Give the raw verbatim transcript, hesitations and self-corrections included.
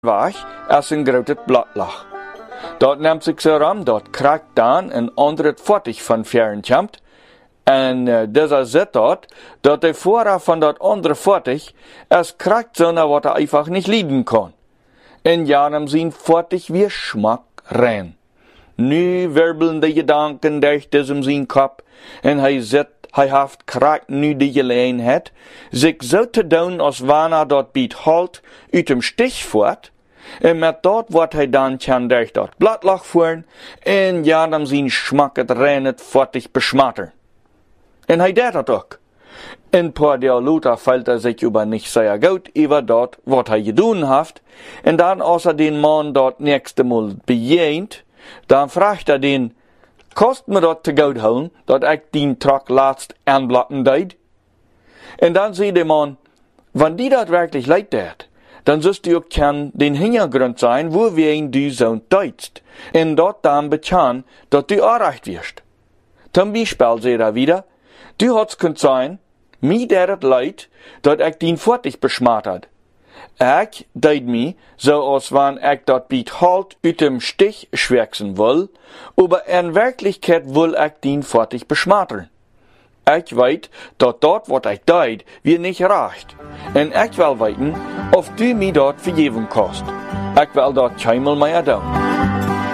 weg als een groot bladlach. Dat neemt zich zo ram, dat kraakt dan en onder het fortig van fjern komt. En uh, dieser zit dat, dat de voorraad van dat andere fortig, es kraakt so na wat er einfach nicht lieben kann. En janem zien fortig wie Schmack rein. Nu wirbeln de gedanken durch diesem zijn kop, en hij zit, hij haft kraakt nu de gelegenheid, zich zo te doen als wanneer dat biet halt, uit hem stich voort, en met dat wat hij dan kan durch dat bladlach voeren, en janem zijn Schmack het rein het fortig besmatter. En hij deed dat ook. In paar der Luther fällt er sich über nicht sehr gut über dort, wat hij gedaan heeft, en dan als er den Mann dort nächste Mal bejehnt, dan vraagt er den, kost me dat te goed houden, dat ik den trak laatst aanblatten deed? En dan zei de man, wenn die dat wirklich leid deed, dan zust du ook kan den Hintergrund sein, wo wen du so deitst, en dat dan bekan, dat du aanrecht wirst. Zum Beispiel, zei er wieder, du hat's kunt sein, mi der het leid, dat ik den fortig besmatert. Ik deed mi, so als wann ik dat biet halt uit dem Stich schwerksen will, aber in Wirklichkeit will ik den fortig besmatern. Ik weet dat dat wat ik deed, weer nicht reicht. En ik wil weten, of du mi dat vergeven kost. Ik wil dat keinmal mehr doen.